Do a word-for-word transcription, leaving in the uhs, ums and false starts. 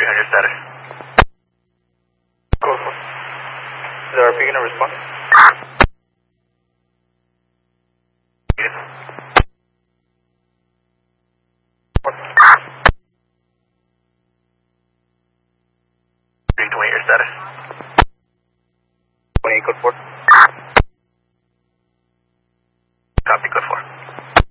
three hundred status. Code four. Is R P going to respond? three twenty-eight, your status. twenty-eight, code four.